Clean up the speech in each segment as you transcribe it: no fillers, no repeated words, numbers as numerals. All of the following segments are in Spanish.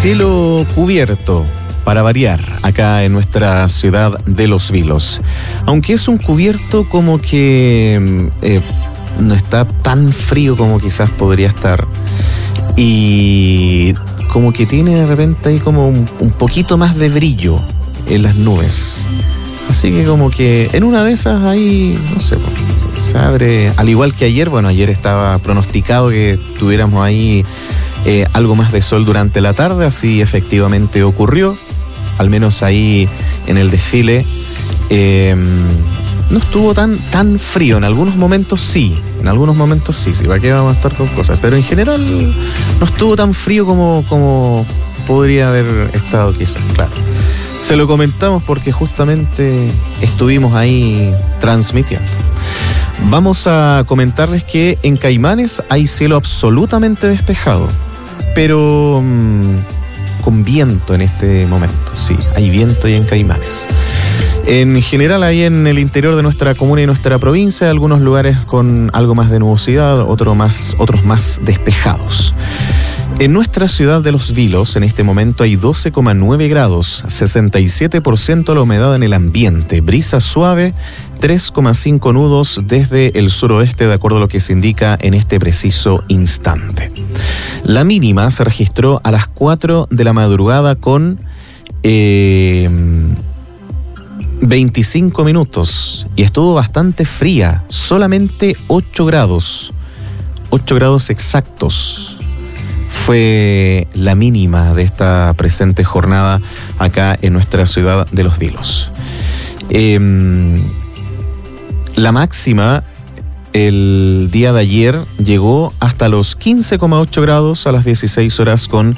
Cielo cubierto, para variar, acá en nuestra ciudad de Los Vilos. Aunque es un cubierto como que no está tan frío como quizás podría estar. Y como que tiene de repente ahí como un poquito más de brillo en las nubes. Así que como que en una de esas ahí, no sé, se abre, al igual que ayer. Bueno, ayer estaba pronosticado que tuviéramos ahí algo más de sol durante la tarde, así efectivamente ocurrió, al menos ahí en el desfile. No estuvo tan frío, en algunos momentos sí, ¿para qué vamos a estar con cosas? Pero en general no estuvo tan frío como podría haber estado quizás, claro. Se lo comentamos porque justamente estuvimos ahí transmitiendo. Vamos a comentarles que en Caimanes hay cielo absolutamente despejado, pero con viento en este momento. Sí, hay viento ahí en Caimanes. En general, ahí en el interior de nuestra comuna y nuestra provincia, algunos lugares con algo más de nubosidad, otros más despejados. En nuestra ciudad de Los Vilos, en este momento hay 12,9 grados, 67% la humedad en el ambiente, brisa suave, 3,5 nudos desde el suroeste, de acuerdo a lo que se indica en este preciso instante. La mínima se registró a las 4 de la madrugada con 25 minutos y estuvo bastante fría, solamente 8 grados exactos. Fue la mínima de esta presente jornada acá en nuestra ciudad de Los Vilos. La máxima el día de ayer llegó hasta los 15,8 grados a las 16 horas con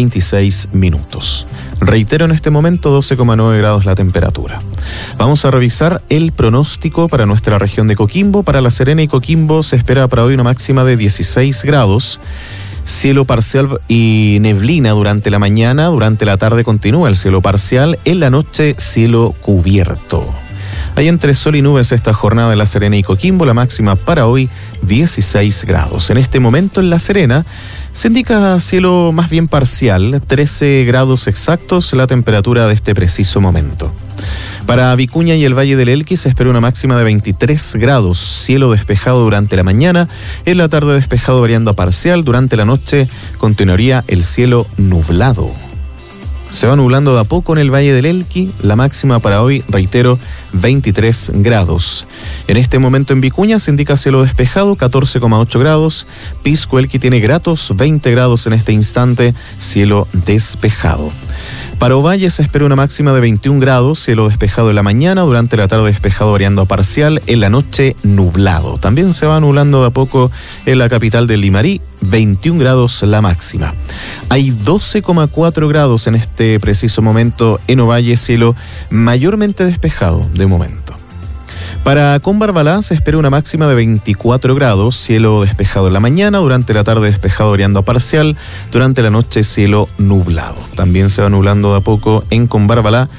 26 minutos. Reitero, en este momento 12,9 grados la temperatura. Vamos a revisar el pronóstico para nuestra región de Coquimbo. Para La Serena y Coquimbo se espera para hoy una máxima de 16 grados. Cielo parcial y neblina durante la mañana. Durante la tarde continúa el cielo parcial. En la noche, cielo cubierto. Hay entre sol y nubes esta jornada en La Serena y Coquimbo. La máxima para hoy, 16 grados. En este momento en La Serena se indica cielo más bien parcial, 13 grados exactos la temperatura de este preciso momento. Para Vicuña y el Valle del Elqui se espera una máxima de 23 grados, cielo despejado durante la mañana, en la tarde despejado variando a parcial, durante la noche continuaría el cielo nublado. Se va nublando de a poco en el Valle del Elqui, la máxima para hoy, reitero, 23 grados. En este momento en Vicuña se indica cielo despejado, 14,8 grados. Pisco Elqui tiene gratos, 20 grados en este instante, cielo despejado. Para Ovalle se espera una máxima de 21 grados, cielo despejado en la mañana, durante la tarde despejado variando a parcial, en la noche nublado. También se va nublando de a poco en la capital del Limarí, 21 grados la máxima. Hay 12,4 grados en este preciso momento en Ovalle, cielo mayormente despejado de momento. Para Combarbalá se espera una máxima de 24 grados, cielo despejado en la mañana, durante la tarde despejado variando a parcial, durante la noche cielo nublado. También se va nublando de a poco en Combarbalá,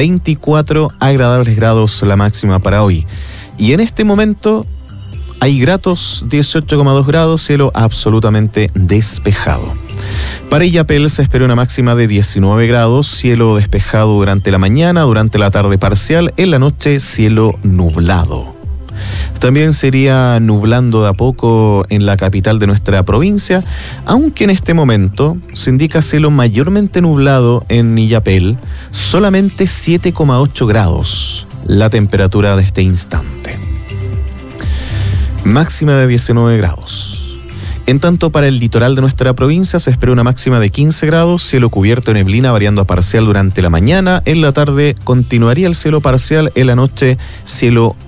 24 agradables grados la máxima para hoy. Y en este momento hay gratos, 18,2 grados, cielo absolutamente despejado. Para Illapel se espera una máxima de 19 grados, cielo despejado durante la mañana, durante la tarde parcial, en la noche cielo nublado. También sería nublando de a poco en la capital de nuestra provincia, aunque en este momento se indica cielo mayormente nublado en Illapel, solamente 7,8 grados la temperatura de este instante. Máxima de 19 grados. En tanto, para el litoral de nuestra provincia se espera una máxima de 15 grados, cielo cubierto de neblina variando a parcial durante la mañana, en la tarde continuaría el cielo parcial, en la noche cielo